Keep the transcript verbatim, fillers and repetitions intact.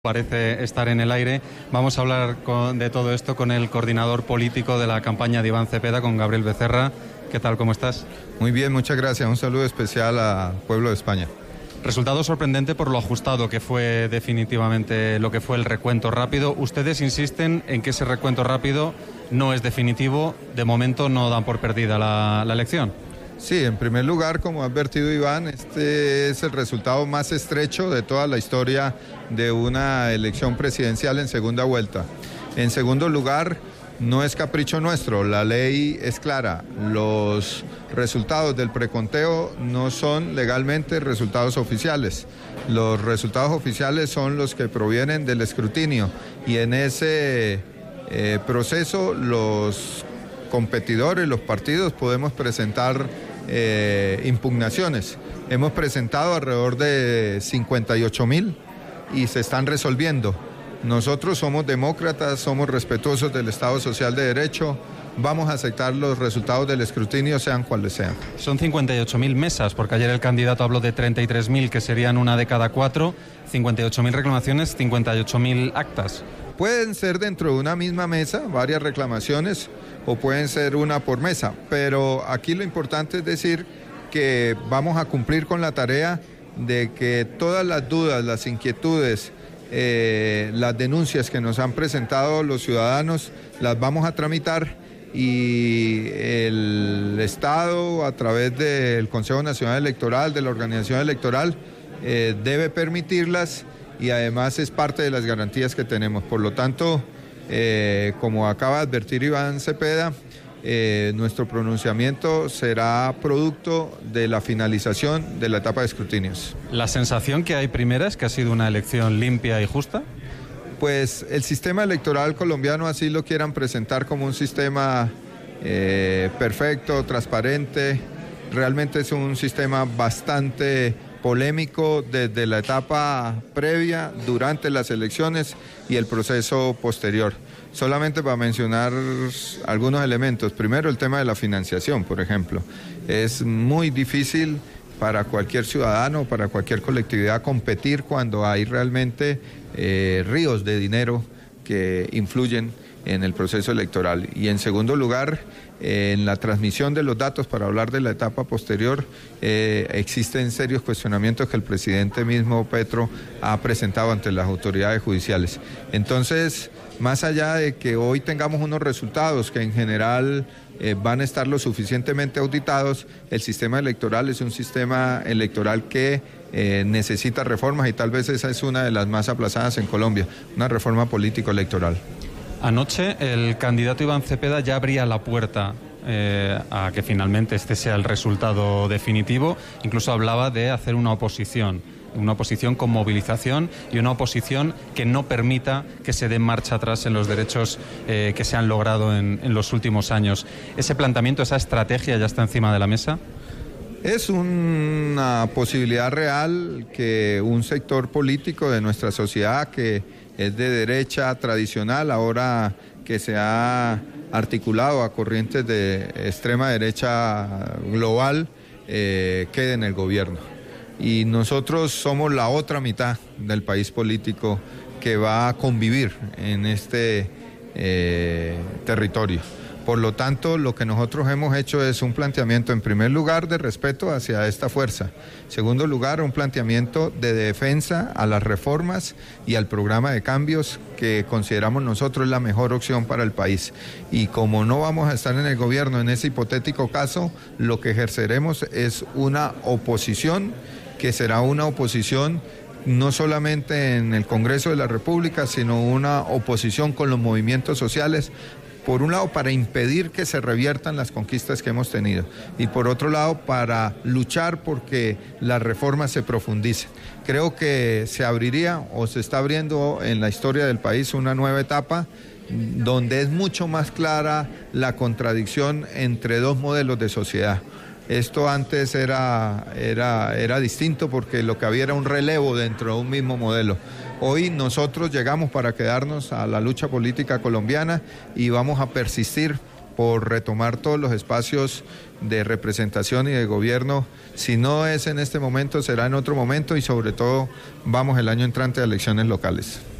Parece estar en el aire. Vamos a hablar con, de todo esto con el coordinador político de la campaña de Iván Cepeda, con Gabriel Becerra. ¿Qué tal? ¿Cómo estás? Muy bien, muchas gracias. Un saludo especial al pueblo de España. Resultado sorprendente por lo ajustado que fue definitivamente lo que fue el recuento rápido. Ustedes insisten en que ese recuento rápido no es definitivo. De momento no dan por perdida la, la elección. Sí, en primer lugar, como ha advertido Iván, este es el resultado más estrecho de toda la historia de una elección presidencial en segunda vuelta. En segundo lugar, no es capricho nuestro, la ley es clara. Los resultados del preconteo no son legalmente resultados oficiales. Los resultados oficiales son los que provienen del escrutinio y en ese eh, proceso los competidores, los partidos, podemos presentar eh, impugnaciones. Hemos presentado alrededor de cincuenta y ocho mil y se están resolviendo. Nosotros somos demócratas, somos respetuosos del Estado Social de Derecho, vamos a aceptar los resultados del escrutinio, sean cuales sean. Son cincuenta y ocho mil mesas, porque ayer el candidato habló de treinta y tres mil, que serían una de cada cuatro, cincuenta y ocho mil reclamaciones, cincuenta y ocho mil actas. Pueden ser dentro de una misma mesa varias reclamaciones o pueden ser una por mesa, pero aquí lo importante es decir que vamos a cumplir con la tarea de que todas las dudas, las inquietudes, eh, las denuncias que nos han presentado los ciudadanos, las vamos a tramitar y el Estado, a través del Consejo Nacional Electoral, de la organización electoral, eh, debe permitirlas y además es parte de las garantías que tenemos. Por lo tanto, eh, como acaba de advertir Iván Cepeda, eh, nuestro pronunciamiento será producto de la finalización de la etapa de escrutinios. ¿La sensación que hay primera es que ha sido una elección limpia y justa? Pues el sistema electoral colombiano así lo quieran presentar como un sistema eh, perfecto, transparente. Realmente es un sistema bastante polémico desde la etapa previa, durante las elecciones y el proceso posterior. Solamente para mencionar algunos elementos. Primero, el tema de la financiación, por ejemplo. Es muy difícil para cualquier ciudadano, para cualquier colectividad competir cuando hay realmente eh, ríos de dinero que influyen en el proceso electoral. Y en segundo lugar, eh, en la transmisión de los datos, para hablar de la etapa posterior, eh, existen serios cuestionamientos que el presidente mismo, Petro, ha presentado ante las autoridades judiciales. Entonces, más allá de que hoy tengamos unos resultados que en general eh, van a estar lo suficientemente auditados, el sistema electoral es un sistema electoral que eh, necesita reformas y tal vez esa es una de las más aplazadas en Colombia, una reforma político-electoral. Anoche el candidato Iván Cepeda ya abría la puerta eh, a que finalmente este sea el resultado definitivo. Incluso hablaba de hacer una oposición, una oposición con movilización y una oposición que no permita que se dé marcha atrás en los derechos eh, que se han logrado en, en los últimos años. ¿Ese planteamiento, esa estrategia ya está encima de la mesa? Es una posibilidad real que un sector político de nuestra sociedad que es de derecha tradicional, ahora que se ha articulado a corrientes de extrema derecha global, eh, quede en el gobierno. Y nosotros somos la otra mitad del país político que va a convivir en este eh, territorio. Por lo tanto, lo que nosotros hemos hecho es un planteamiento, en primer lugar, de respeto hacia esta fuerza. En segundo lugar, un planteamiento de defensa a las reformas y al programa de cambios que consideramos nosotros la mejor opción para el país. Y como no vamos a estar en el gobierno en ese hipotético caso, lo que ejerceremos es una oposición que será una oposición no solamente en el Congreso de la República, sino una oposición con los movimientos sociales, por un lado para impedir que se reviertan las conquistas que hemos tenido y por otro lado para luchar porque las reformas se profundicen. Creo que se abriría o se está abriendo en la historia del país una nueva etapa donde es mucho más clara la contradicción entre dos modelos de sociedad. Esto antes era, era, era distinto porque lo que había era un relevo dentro de un mismo modelo. Hoy nosotros llegamos para quedarnos a la lucha política colombiana y vamos a persistir por retomar todos los espacios de representación y de gobierno. Si no es en este momento, será en otro momento y sobre todo vamos el año entrante a elecciones locales.